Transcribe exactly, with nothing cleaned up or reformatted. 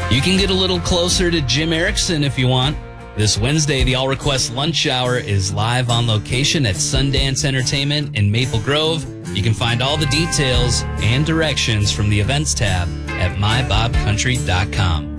You can get a little closer to Jim Erickson if you want. This Wednesday, the All Request Lunch Hour is live on location at Sundance Entertainment in Maple Grove. You can find all the details and directions from the events tab at my bob country dot com.